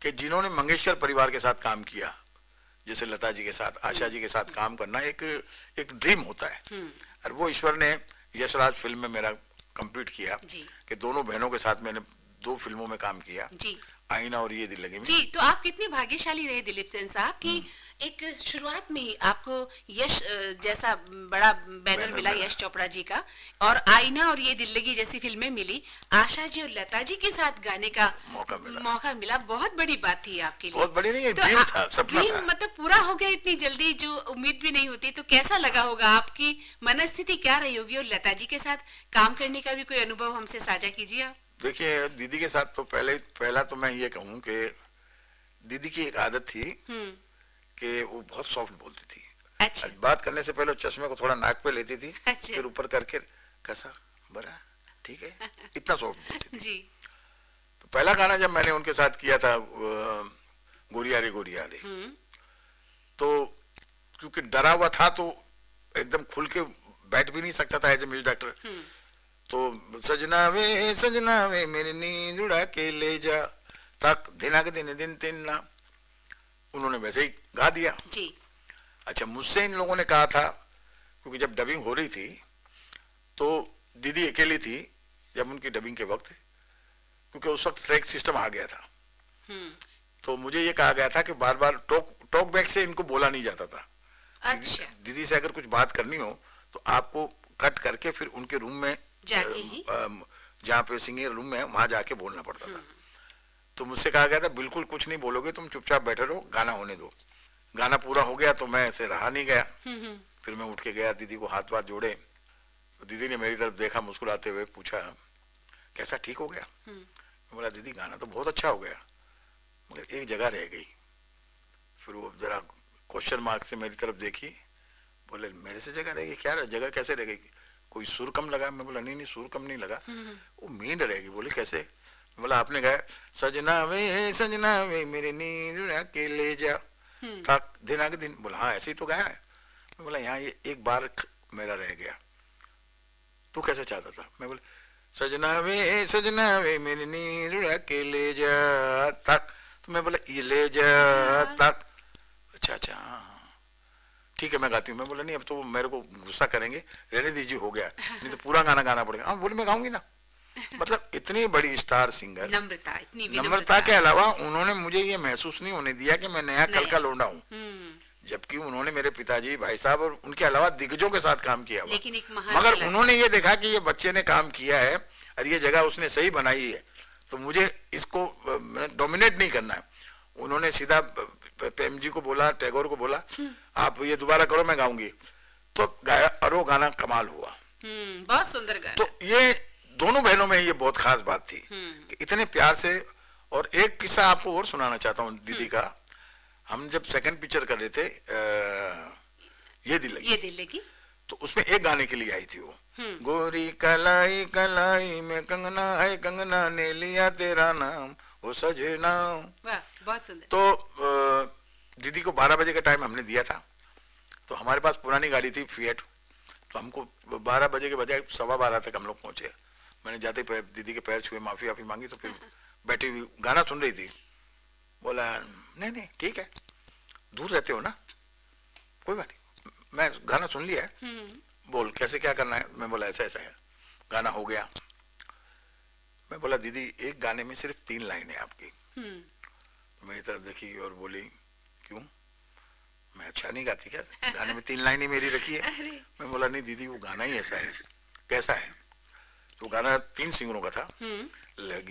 कि जिन्होंने मंगेशकर परिवार के साथ काम किया, जैसे लता जी के साथ, आशा जी के साथ काम करना एक एक ड्रीम होता है। और वो ईश्वर ने यशराज फिल्म में मेरा कंप्लीट किया कि दोनों बहनों के साथ मैंने 2 फिल्मों में काम किया जी। आईना और ये दिल लगी में। जी, तो आप कितने भाग्यशाली रहे दिलीप सेन साहब कि एक शुरुआत में ही आपको यश जैसा बड़ा बैनर मिला यश चोपड़ा जी का, और आईना और ये दिल लगी जैसी फिल्में मिली, आशा जी और लता जी के साथ गाने का मौका मिला। बहुत बड़ी बात थी आपके लिए। बहुत बड़ी नहीं, तो ड्रीम था, सपना था। मतलब पूरा हो गया इतनी जल्दी, जो उम्मीद भी नहीं होती। तो कैसा लगा होगा, आपकी मनस्थिति क्या रही होगी, और लता जी के साथ काम करने का भी कोई अनुभव हमसे साझा कीजिए आप। देखिए, दीदी के साथ तो पहला तो मैं ये कहूँ कि दीदी की एक आदत थी कि वो बहुत सॉफ्ट बोलती थी। अच्छा। बात करने से पहले चश्मे को थोड़ा नाक पे लेती थी। अच्छा। फिर ऊपर करके कैसा बड़ा ठीक है, इतना सॉफ्ट बोलती थी जी। तो पहला गाना जब मैंने उनके साथ किया था गोरिया रे, तो क्योंकि डरा हुआ था तो एकदम खुल के बैठ भी नहीं सकता था एज ए म्यूजिक डायरेक्टर। तो सजना वे मेरी नींद उड़ा के ले जा तक दिना के दिन ना, उन्होंने वैसे ही गा दिया जी। अच्छा, मुझसे इन लोगों ने कहा था, क्योंकि जब डबिंग हो रही थी तो दीदी अकेली थी जब उनकी डबिंग के वक्त, क्योंकि उस वक्त ट्रैक सिस्टम आ गया था। तो मुझे ये कहा गया था कि बार बार टॉक बैक से इनको बोला नहीं जाता था। अच्छा। दीदी से अगर कुछ बात करनी हो तो आपको कट करके फिर उनके रूम में जाके ही, जहाँ पे सिंगिंग रूम में, वहां जाके बोलना पड़ता था। तो मुझसे कहा गया था बिल्कुल कुछ नहीं बोलोगे, तुम चुपचाप बैठे रहो, गाना होने दो। गाना पूरा हो गया तो मैं ऐसे रहा नहीं गया। फिर मैं उठ के गया, दीदी को हाथ जोड़े। तो दीदी ने मेरी तरफ देखा, मुस्कुराते हुए पूछा कैसा, ठीक हो गया? मैं बोला दीदी गाना तो बहुत अच्छा हो गया, मगर एक जगह रह गई। फिर वो जरा क्वेश्चन मार्क से मेरी तरफ देखी, बोले मेरे से जगह रह गई? क्या जगह कैसे रह गई? कोई सुर कम लगा? मैं बोला नहीं सुर कम नहीं लगा, वो मींड रहेगी। बोले कैसे? बोला आपने गाया सजना वे मेरे नींद उड़ा के ले जा तक दिन आगे दिन। बोला हाँ ऐसे ही तो गाया है। मैं बोला यहाँ ये एक बार मेरा रह गया, तू कैसे चाहता था? मैं बोला सजना वे मेरी नींद उड़ा के ले जा तक। तो मैं बोला ये ले जा तक। अच्छा ठीक है मैं गाती हूँ। मैं बोला नहीं अब तो मेरे को गुस्सा करेंगे, रहने दीजिए, हो गया, नहीं तो पूरा गाना गाना पड़ेगा। हाँ बोले मैं गाऊंगी ना। मतलब इतनी बड़ी स्टार सिंगर, नम्रता के अलावा उन्होंने मुझे ये महसूस नहीं होने दिया कि मैं नया कल का लौंडा हूँ। जबकि उन्होंने मेरे पिताजी, भाई साहब और उनके अलावा दिग्गजों के साथ काम किया हुआ, मगर उन्होंने ये देखा कि ये बच्चे ने काम किया है और ये जगह उसने सही बनाई है, तो मुझे इसको डोमिनेट नहीं करना है। उन्होंने सीधा प्रेम जी को बोला, टैगोर को बोला आप ये दोबारा करो मैं गाऊंगी, तो गाया और वो गाना कमाल हुआ। बहुत सुंदर गाना। तो ये दोनों बहनों में ये बहुत खास बात थी कि इतने प्यार से। और एक किस्सा आपको और सुनाना चाहता हूँ दीदी का। हम जब सेकंड पिक्चर कर रहे थे ये दिल लगी, तो उसमें एक गाने के लिए आई थी वो, गोरी कलाई कलाई में कंगना है, कंगना ने लिया तेरा नाम वो सजना। बहुत सुंदर। तो दीदी को 12 बजे का टाइम हमने दिया था, तो हमारे पास पुरानी गाड़ी थी फिएट, तो हमको 12 बजे के बजाय 12:15 तक हम लोग पहुंचे। मैंने जाते दीदी के पैर छुए, माफी वाफी मांगी, तो फिर बैठी हुई गाना सुन रही थी। बोला नहीं ठीक है, दूर रहते हो ना, कोई बात नहीं, मैं गाना सुन लिया है, बोल कैसे क्या करना है। मैं बोला ऐसा है। गाना हो गया। मैं बोला दीदी एक गाने में सिर्फ 3 लाइनें आपकी। तो मेरी तरफ देखी और बोली क्यों, मैं अच्छा नहीं गाती क्या? गाने में 3 लाइनें मेरी रखी है। मैं बोला नहीं दीदी वो गाना ही ऐसा है। कैसा है? तो गाना 3 सिंगरों का था। लगी